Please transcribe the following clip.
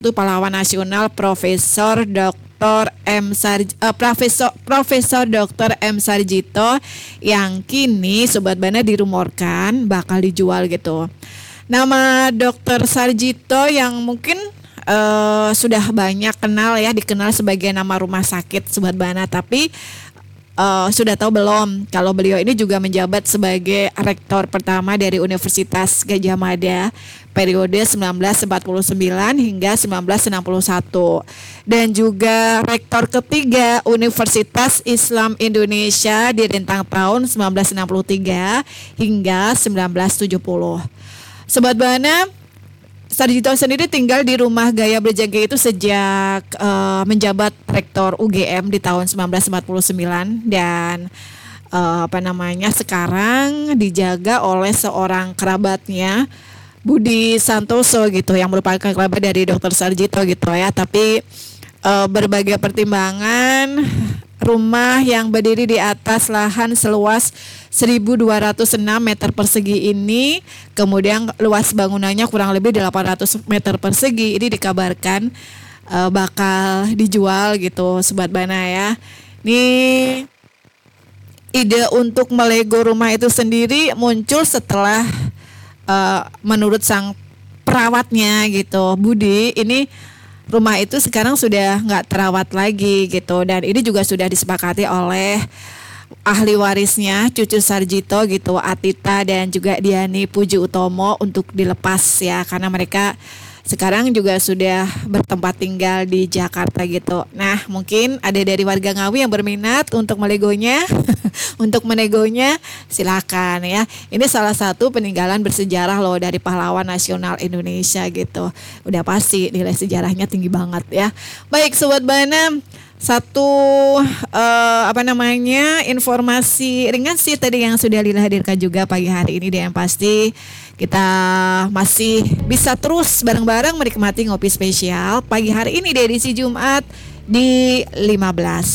itu pahlawan nasional Profesor Dr. M Sarjito yang kini Sobat Bana dirumorkan bakal dijual gitu. Nama Dr. Sarjito yang mungkin sudah banyak dikenal sebagai nama rumah sakit Sobat Bana, tapi sudah tahu belum kalau beliau ini juga menjabat sebagai rektor pertama dari Universitas Gadjah Mada periode 1949 hingga 1961, dan juga rektor ketiga Universitas Islam Indonesia di rentang tahun 1963 hingga 1970. Sobat Bana, Sarjito sendiri tinggal di rumah gaya berjengke itu sejak menjabat rektor UGM di tahun 1949, dan sekarang dijaga oleh seorang kerabatnya, Budi Santoso gitu, yang merupakan kerabat dari Dr. Sarjito gitu ya. Tapi berbagai pertimbangan, rumah yang berdiri di atas lahan seluas 1.206 meter persegi ini, kemudian luas bangunannya kurang lebih 800 meter persegi, ini dikabarkan bakal dijual gitu Sobat Bana ya. Ini ide untuk melego rumah itu sendiri muncul setelah menurut sang perawatnya gitu, Budi, ini rumah itu sekarang sudah nggak terawat lagi gitu, dan ini juga sudah disepakati oleh ahli warisnya cucu Sarjito gitu, Atita dan juga Diani Puji Utomo, untuk dilepas ya, karena mereka sekarang juga sudah bertempat tinggal di Jakarta gitu. Nah, mungkin ada dari warga Ngawi yang berminat untuk melegonya, untuk menegonya, silakan ya. Ini salah satu peninggalan bersejarah loh dari pahlawan nasional Indonesia gitu. Udah pasti nilai sejarahnya tinggi banget ya. Baik Sobat Bana, satu informasi ringan sih tadi yang sudah Lila hadirkan juga pagi hari ini, dan yang pasti kita masih bisa terus bareng-bareng menikmati ngopi spesial pagi hari ini di edisi Jumat di 15.